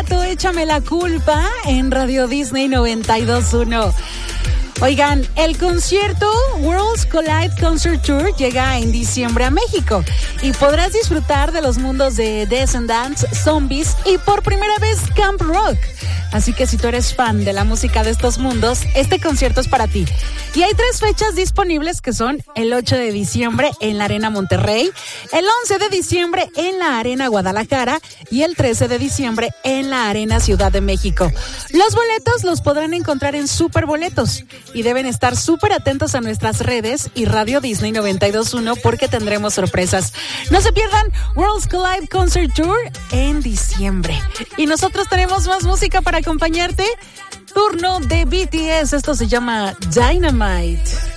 rato, Échame la Culpa en Radio Disney 92.1. Oigan, el concierto Worlds Collide Concert Tour llega en diciembre a México y podrás disfrutar de los mundos de Descendants, Zombies y por primera vez Camp Rock. Así que si tú eres fan de la música de estos mundos, este concierto es para ti. Y hay 3 fechas disponibles que son el 8 de diciembre en la Arena Monterrey, el 11 de diciembre en la Arena Guadalajara y el 13 de diciembre en la Arena Ciudad de México. Los boletos los podrán encontrar en Superboletos y deben estar súper atentos a nuestras redes y Radio Disney 92.1 porque tendremos sorpresas. No se pierdan Worlds Collide Concert Tour en diciembre. Y nosotros tenemos más música para acompañarte. Turno de BTS, esto se llama Dynamite.